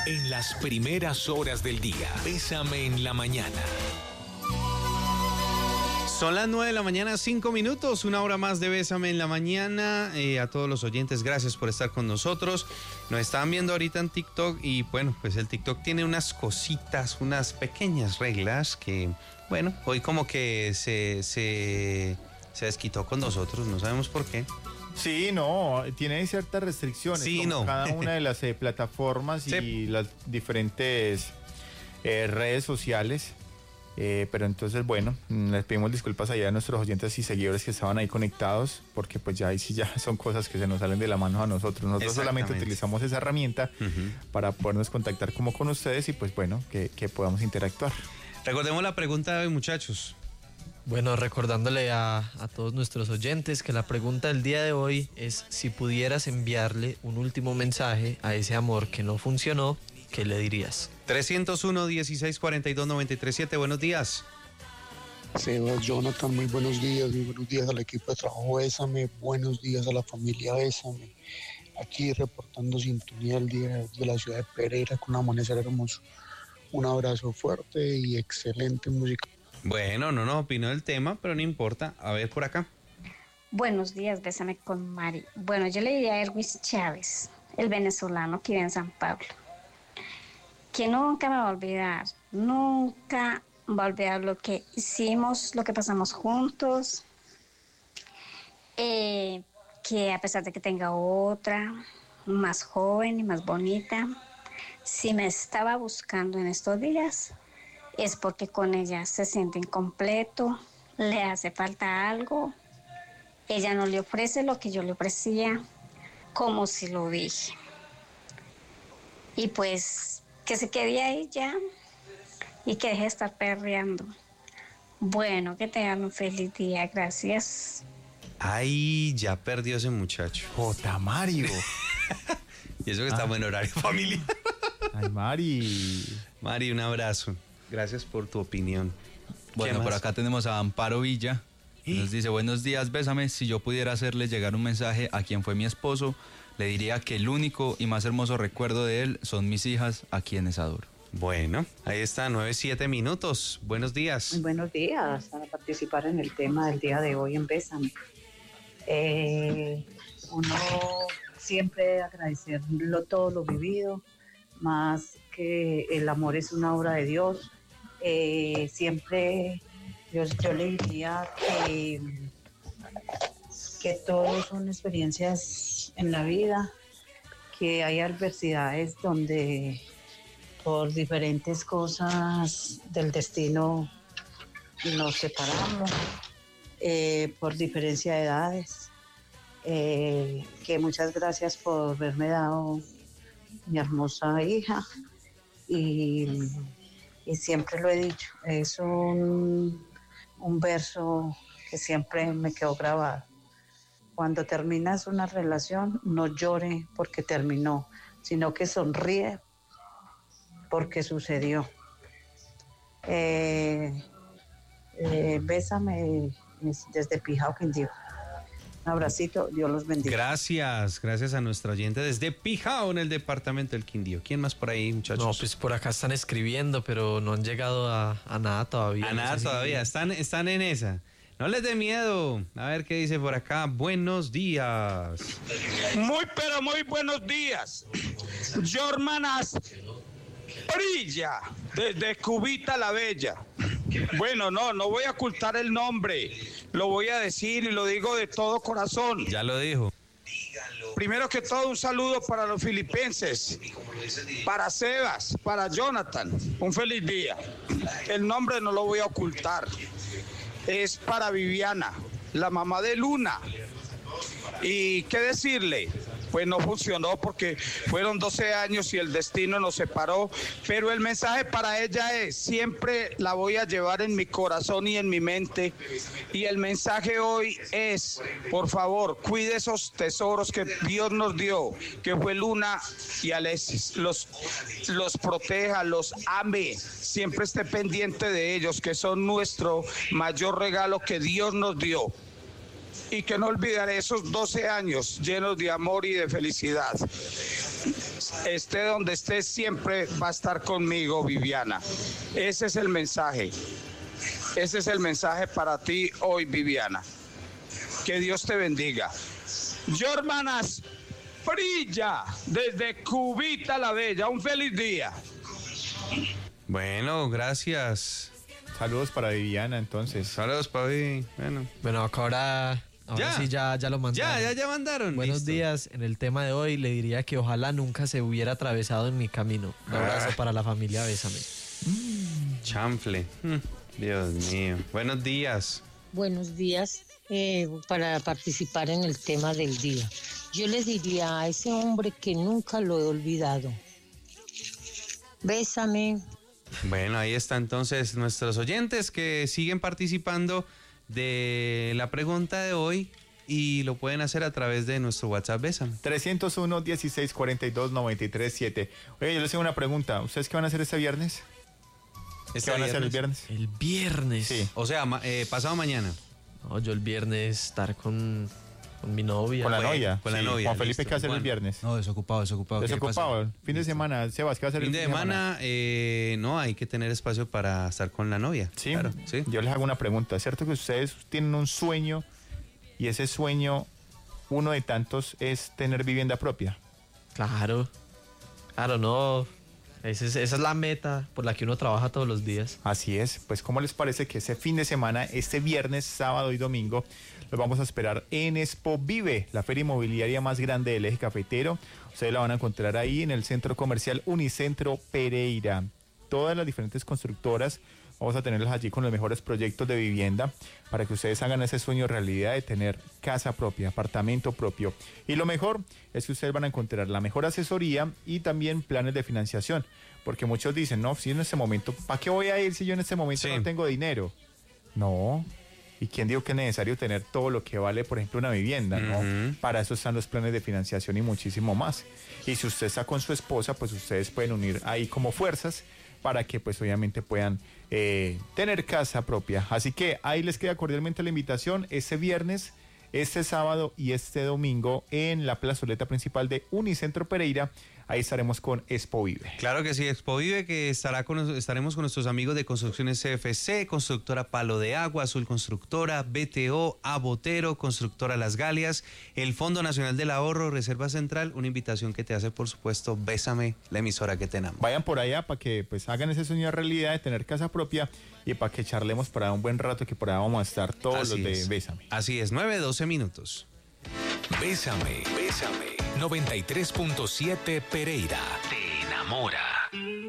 En las primeras horas del día, Bésame en la mañana. Son las 9 de la mañana, 5 minutos, una hora más de Bésame en la mañana. A todos los oyentes, gracias por estar con nosotros. Nos estaban viendo ahorita en TikTok y bueno, pues el TikTok tiene unas cositas, unas pequeñas reglas que, bueno, hoy como que se desquitó con nosotros, no sabemos por qué. Sí, no, tiene ciertas restricciones. Sí, como no. cada una de las plataformas Sí. y las diferentes redes sociales. Pero entonces, bueno, les pedimos disculpas allá a nuestros oyentes y seguidores que estaban ahí conectados, porque pues ya ahí sí ya son cosas que se nos salen de la mano a nosotros. Nosotros solamente utilizamos esa herramienta para podernos contactar como con ustedes y pues bueno, que podamos interactuar. Recordemos la pregunta de hoy, muchachos. Bueno, recordándole a todos nuestros oyentes que la pregunta del día de hoy es: si pudieras enviarle un último mensaje a ese amor que no funcionó, ¿qué le dirías? 301-1642-937, buenos días. Sebas, Jonathan, muy buenos días al equipo de trabajo Bésame, buenos días a la familia Bésame. Aquí reportando sintonía el día de la ciudad de Pereira con un amanecer hermoso. Un abrazo fuerte y excelente música. Bueno, no opinó del tema, pero no importa. A ver por acá. Buenos días, Bésame con Mari. Bueno, yo le diría a Erwis Chávez, el venezolano que vive en San Pablo, que nunca me va a olvidar, nunca va a olvidar lo que hicimos, lo que pasamos juntos, que a pesar de que tenga otra, más joven y más bonita, si me estaba buscando en estos días, es porque con ella se siente incompleto, le hace falta algo, ella no le ofrece lo que yo le ofrecía, como si lo dije. Y pues que se quede ahí ya y que deje de estar perreando. Bueno, que tengan un feliz día, gracias. Ay, ya perdió ese muchacho. J. Mario. Y eso que estamos en horario familiar. Ay, Mari. Mari, un abrazo. Gracias por tu opinión. Bueno, por acá tenemos a Amparo Villa. Nos dice: buenos días, Bésame. Si yo pudiera hacerle llegar un mensaje a quien fue mi esposo, le diría que el único y más hermoso recuerdo de él son mis hijas, a quienes adoro. Bueno, ahí está, 9-7 minutos. Buenos días. Muy buenos días, para participar en el tema del día de hoy en Bésame. Uno siempre agradecerlo todo lo vivido, más que el amor es una obra de Dios. Siempre yo le diría que todos son experiencias en la vida, que hay adversidades donde por diferentes cosas del destino nos separamos, por diferencia de edades, que muchas gracias por haberme dado mi hermosa hija y siempre lo he dicho, es un verso que siempre me quedó grabado. Cuando terminas una relación, no llore porque terminó, sino que sonríe porque sucedió. Bésame desde Pijao, Quindío. Un abracito, Dios los bendiga. Gracias a nuestra oyente desde Pijao, en el departamento del Quindío. ¿Quién más por ahí, muchachos? No, pues por acá están escribiendo, pero no han llegado a nada todavía. A nada todavía, están en esa. No les dé miedo. A ver qué dice por acá. Buenos días. Pero muy buenos días. Yormanas Brilla, desde Cubita la Bella. Bueno, no voy a ocultar el nombre. Lo voy a decir y lo digo de todo corazón. Ya lo dijo. Primero que todo, un saludo para los filipenses, para Sebas, para Jonathan. Un feliz día. El nombre no lo voy a ocultar. Es para Viviana, la mamá de Luna. ¿Y qué decirle? Pues no funcionó porque fueron 12 años y el destino nos separó, pero el mensaje para ella es: siempre la voy a llevar en mi corazón y en mi mente, y el mensaje hoy es: por favor, cuide esos tesoros que Dios nos dio, que fue Luna y Alexis, los proteja, los ame, siempre esté pendiente de ellos, que son nuestro mayor regalo que Dios nos dio. Y que no olvidaré esos 12 años llenos de amor y de felicidad. esté donde esté, siempre va a estar conmigo, Viviana. Ese es el mensaje. Ese es el mensaje para ti hoy, Viviana. Que Dios te bendiga. Yo, hermanas, brilla desde Cubita la Bella. Un feliz día. Bueno, gracias. Saludos para Viviana, entonces. Saludos, Pavi. Bueno, ahora sí ya lo mandaron. Ya mandaron. Buenos Listo. días. En el tema de hoy le diría que ojalá nunca se hubiera atravesado en mi camino. Un abrazo para la familia Bésame. Chanfle. Dios mío. Buenos días. Buenos días. Para participar en el tema del día, yo les diría a ese hombre que nunca lo he olvidado: bésame. Bueno, ahí está entonces nuestros oyentes que siguen participando de la pregunta de hoy y lo pueden hacer a través de nuestro WhatsApp Bésame. 301-1642-937. Oye, yo les tengo una pregunta. ¿Ustedes qué van a hacer este viernes? ¿Qué van a hacer el viernes? El viernes. Sí. O sea, pasado mañana. No, yo el viernes estar con mi novia. ¿Con la novia? Con la Sí. novia. Juan Felipe, listo. ¿qué va a hacer el Juan. viernes? No, desocupado. Desocupado. Fin de semana. Sebas, ¿qué va a hacer Fin el de semana, no, hay que tener espacio para estar con la novia. Sí, claro, sí. Yo les hago una pregunta. ¿Cierto que ustedes tienen un sueño y ese sueño, uno de tantos, es tener vivienda propia? Claro, no. Esa es la meta por la que uno trabaja todos los días. Así es. Pues, ¿cómo les parece que ese fin de semana, este viernes, sábado y domingo, los vamos a esperar en Expo Vive, la feria inmobiliaria más grande del eje cafetero? Ustedes la van a encontrar ahí en el centro comercial Unicentro Pereira. Todas las diferentes constructoras, vamos a tenerlas allí con los mejores proyectos de vivienda para que ustedes hagan ese sueño realidad de tener casa propia, apartamento propio. Y lo mejor es que ustedes van a encontrar la mejor asesoría y también planes de financiación. Porque muchos dicen, no, si en este momento, ¿para qué voy a ir si yo en este momento no tengo dinero? No. ¿Y quién dijo que es necesario tener todo lo que vale, por ejemplo, una vivienda? ¿No? Para eso están los planes de financiación y muchísimo más. Y si usted está con su esposa, pues ustedes pueden unir ahí como fuerzas para que pues obviamente puedan tener casa propia. Así que ahí les queda cordialmente la invitación este viernes, este sábado y este domingo en la plazoleta principal de Unicentro Pereira. Ahí estaremos con Expo Vive. Claro que sí, Expo Vive, que estaremos con nuestros amigos de Construcciones CFC, Constructora Palo de Agua, Azul Constructora, BTO, Abotero, Constructora Las Galias, el Fondo Nacional del Ahorro, Reserva Central, una invitación que te hace, por supuesto, Bésame, la emisora que te enamora. Vayan por allá para que pues hagan ese sueño de realidad de tener casa propia y para que charlemos para un buen rato, que por allá vamos a estar todos los de Bésame. Así es, 9:12 minutos. Bésame, 93.7 Pereira. Te enamora.